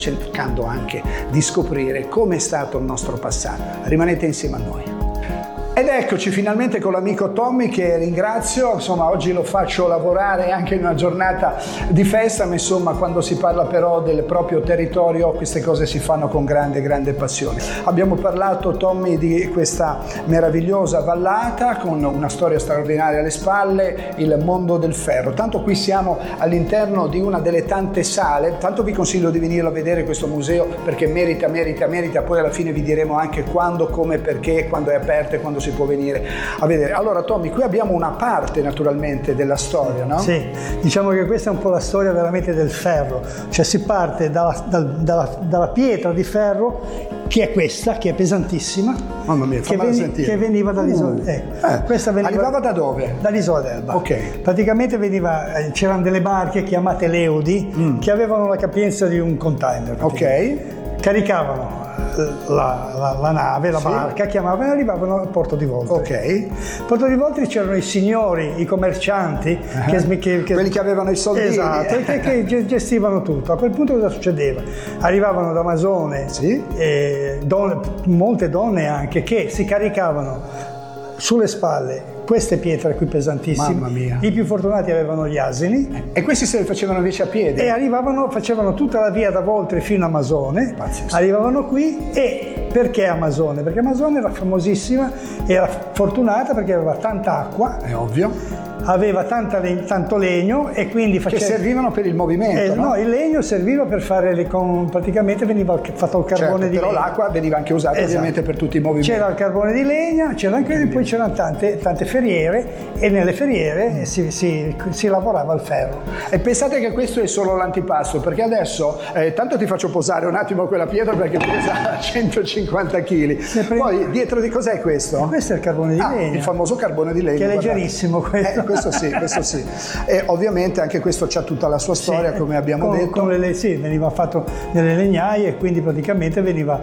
cercando anche di scoprire come è stato il nostro passato. Rimanete insieme a noi. Ed eccoci finalmente con l'amico Tommy, che ringrazio. Insomma, oggi lo faccio lavorare anche in una giornata di festa, ma insomma quando si parla però del proprio territorio queste cose si fanno con grande passione. Abbiamo parlato, Tommy, di questa meravigliosa vallata con una storia straordinaria alle spalle, il mondo del ferro. Tanto qui siamo all'interno di una delle tante sale, tanto vi consiglio di venirlo a vedere questo museo perché merita, poi alla fine vi diremo anche quando, come, perché, quando è aperto e quando si può venire a vedere. Allora Tommy, qui abbiamo una parte naturalmente della storia, no? Sì, diciamo che questa è un po' la storia veramente del ferro, cioè si parte dalla pietra di ferro, che è questa, che è pesantissima. Mamma mia, fammela sentire. Che veniva dall'isola. Questa arrivava da dove? Dall'isola d'Elba. Ok. Praticamente c'erano delle barche chiamate Leudi che avevano la capienza di un container. Ok. Caricavano la nave, la barca, chiamavano e arrivavano al porto di Voltri. Ok. Al porto di Voltri c'erano i signori, i commercianti, quelli che avevano i soldini. Esatto, che gestivano tutto. A quel punto cosa succedeva? Arrivavano da Masone, molte donne anche, che si caricavano sulle spalle queste pietre qui pesantissime. Mamma mia. I più fortunati avevano gli asini. E questi se li facevano invece a piedi? E facevano tutta la via da Voltri fino a Masone. Pazzesco. Arrivavano qui. E perché a Masone? Perché Masone era famosissima, era fortunata perché aveva tanta acqua. È ovvio. Aveva tanto legno e quindi che servivano per il movimento, no? No, il legno serviva per fare praticamente veniva fatto il carbone di legna. Però l'acqua veniva anche usata ovviamente per tutti i movimenti. C'era il carbone di legna, c'era anche poi c'erano tante ferriere e nelle ferriere si lavorava il ferro. E pensate che questo è solo l'antipasto, perché adesso tanto ti faccio posare un attimo quella pietra perché pesa 150 kg. Poi dietro di cos'è questo? Questo è il carbone di legna. Il famoso carbone di legna. Che è leggerissimo questo. Questo sì. E ovviamente anche questo c'ha tutta la sua storia, come abbiamo detto. Veniva fatto nelle legnaie e quindi praticamente veniva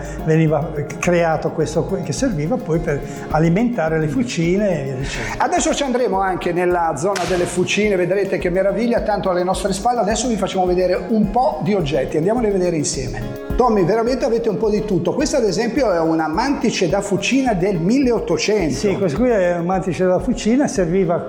creato questo che serviva poi per alimentare le fucine e via dicendo. Adesso ci andremo anche nella zona delle fucine, vedrete che meraviglia, tanto alle nostre spalle. Adesso vi facciamo vedere un po' di oggetti, andiamoli a vedere insieme. Tommy, veramente avete un po' di tutto. Questa ad esempio è una mantice da fucina del 1800. Sì, questo qui è un mantice da fucina, serviva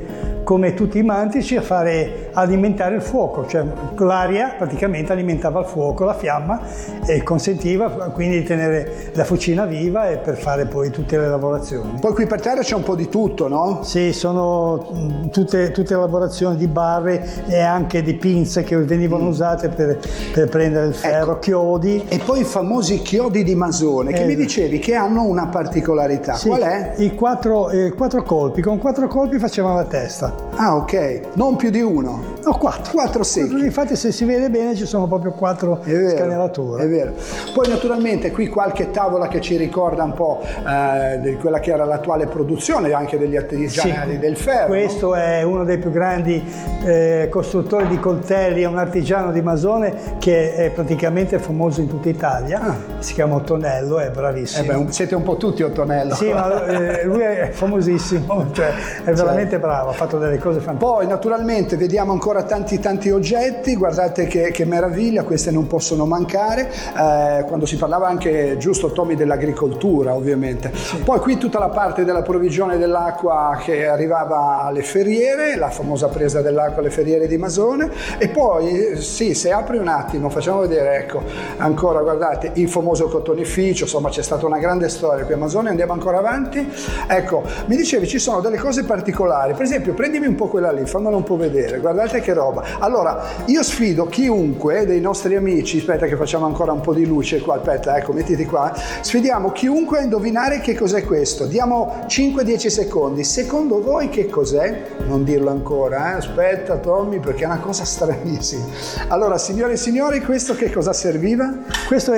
come tutti i mantici alimentare il fuoco, cioè l'aria praticamente alimentava il fuoco, la fiamma, e consentiva quindi di tenere la fucina viva e per fare poi tutte le lavorazioni. Poi qui per terra c'è un po' di tutto, no? Sì, sono tutte lavorazioni di barre e anche di pinze che venivano usate per prendere il ferro, chiodi. E poi i famosi chiodi di Masone, che mi dicevi che hanno una particolarità. Sì, qual è? I quattro colpi, con 4 colpi facevano la testa. Ah, ok, non più di uno. No, 4. 4 secchi. Infatti se si vede bene ci sono proprio 4 scanalature. È vero. Poi naturalmente qui qualche tavola che ci ricorda un po' di quella che era l'attuale produzione anche degli artigiani del ferro. Questo, no? È uno dei più grandi costruttori di coltelli, è un artigiano di Masone che è praticamente famoso in tutta Italia. Si chiama Ottonello, è bravissimo. Siete un po' tutti Ottonello. Sì, ma lui è famosissimo, cioè è veramente bravo, ha fatto delle cose fantastiche. Poi naturalmente vediamo ancora tanti oggetti, guardate che meraviglia, queste non possono mancare, quando si parlava anche, giusto Tommy, dell'agricoltura ovviamente. Sì. Poi qui tutta la parte della provvigione dell'acqua che arrivava alle ferriere, la famosa presa dell'acqua alle ferriere di Masone, e poi sì, se apri un attimo facciamo vedere, ecco, ancora guardate il famoso cotonificio, insomma c'è stata una grande storia qui a Masone, andiamo ancora avanti. Ecco, mi dicevi ci sono delle cose particolari, per esempio prendimi un po' quella lì, fammela un po' vedere, guardate che roba. Allora, io sfido chiunque dei nostri amici, aspetta che facciamo ancora un po' di luce qua, aspetta, ecco, mettiti qua, sfidiamo chiunque a indovinare che cos'è questo, diamo 5-10 secondi, secondo voi che cos'è? Non dirlo ancora, aspetta Tommy, perché è una cosa stranissima. Allora, signore e signori, questo che cosa serviva? Questo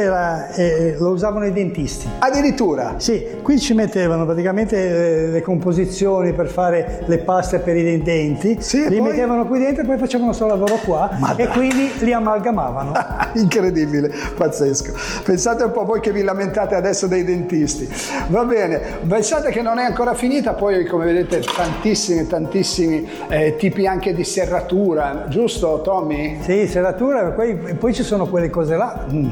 lo usavano i dentisti. Addirittura? Sì, qui ci mettevano praticamente le composizioni per fare le paste per i denti, sì, li mettevano qui dentro e poi facevano questo lavoro qua e quindi li amalgamavano. Incredibile, pazzesco. Pensate un po' voi che vi lamentate adesso dei dentisti. Va bene, pensate che non è ancora finita, poi come vedete tantissimi tipi anche di serratura, giusto Tommy? Sì, serratura, poi ci sono quelle cose là